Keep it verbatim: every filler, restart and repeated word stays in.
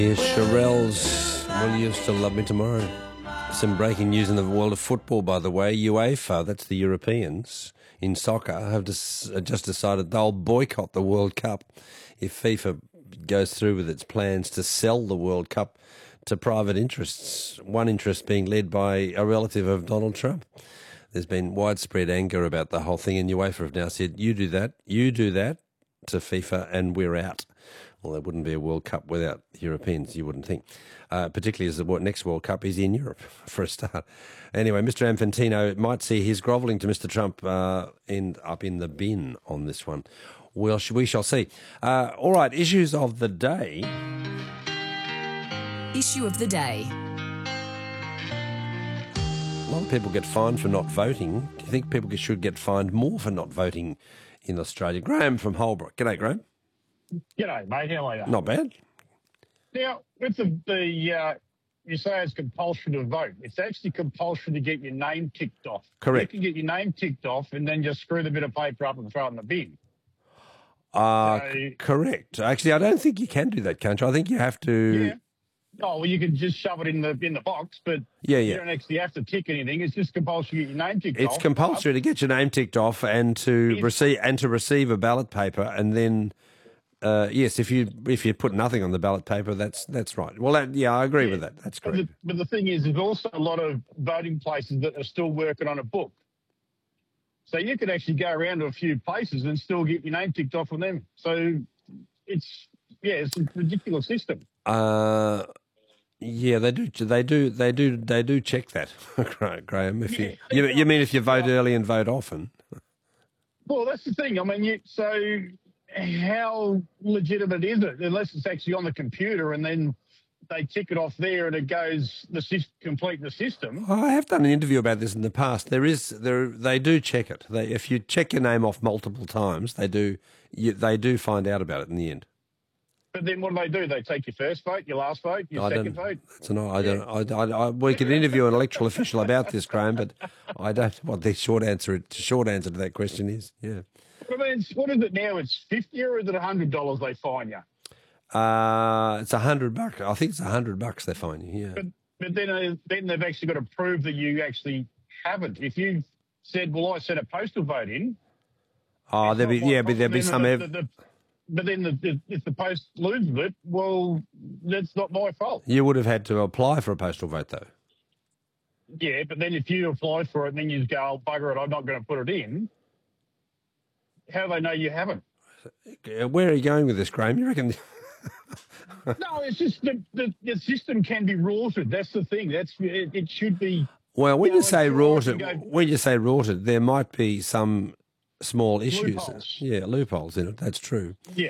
Here's Shirelles, Will You Still Love Me Tomorrow? Some breaking news in the world of football, by the way. UEFA, that's the Europeans, in soccer, have just decided they'll boycott the World Cup if FIFA goes through with its plans to sell the World Cup to private interests, one interest being led by a relative of Donald Trump. There's been widespread anger about the whole thing, and UEFA have now said, you do that, you do that to FIFA, and we're out. Well, there wouldn't be a World Cup without Europeans, you wouldn't think, uh, particularly as the next World Cup is in Europe, for a start. Anyway, Mister Infantino might see his grovelling to Mister Trump uh, end up in the bin on this one. Well, we shall see. Uh, all right, issues of the day. Issue of the day. A lot of people get fined for not voting. Do you think people should get fined more for not voting in Australia? Graham from Holbrook. G'day, Graham. G'day, mate. How are you? Not bad. Now, with the, the uh, you say it's compulsory to vote. It's actually compulsory to get your name ticked off. Correct. You can get your name ticked off and then just screw the bit of paper up and throw it in the bin. Uh, So- c- correct. Actually, I don't think you can do that, can't you? I think you have to... Yeah. Oh, well, you can just shove it in the in the box, but Yeah, you yeah. don't actually have to tick anything. It's just compulsory to get your name ticked It's off. compulsory to get your name ticked off and to Yes. receive and to receive a ballot paper, and then uh, yes, if you if you put nothing on the ballot paper, that's that's right. Well, that, yeah, I agree Yeah. with that. That's But correct. the, but the thing is, there's also a lot of voting places that are still working on a book. So you could actually go around to a few places and still get your name ticked off on them. So it's, yeah, it's a ridiculous system. Uh, yeah, they do. They do. They do. They do check that, Graham. If you, you you mean if you vote early and vote often? Well, that's the thing. I mean, you, so how legitimate is it? Unless it's actually on the computer and then they tick it off there and it goes, the sys- complete the system. I have done an interview about this in the past. There is there they do check it. They if you check your name off multiple times, they do you, they do find out about it in the end. But then what do they do? They take your first vote, your last vote, your I second don't. vote. It's an, I don't. I, I, I, we could interview an electoral official about this, Graham, but I don't know what the short answer. Short answer to that question is. Yeah. I mean, it's, what is it now? It's fifty or is it a hundred dollars they fine you? Uh, it's a hundred bucks. I think it's a hundred bucks they fine you. Yeah. But, but then, uh, then they've actually got to prove that you actually haven't. If you said, "Well, I sent a postal vote in," Oh, it's there'd be not my yeah, but there'd be problem. some. Then Ev- the, the, the, but then the, the, if the post loses it, well, that's not my fault. you would have had to apply for a postal vote, though. Yeah, but then if you apply for it and then you go, "Oh, bugger it, I'm not going to put it in," how do they know you haven't? Uh, Where are you going with this, Graham? You reckon? No, it's just the, the, the system can be rorted. That's the thing. That's it, it should be. Well, when No, you say it's all right to rorted, go- when you say rorted, there might be some small issues. Loopholes. Yeah, loopholes in it. That's true. Yeah,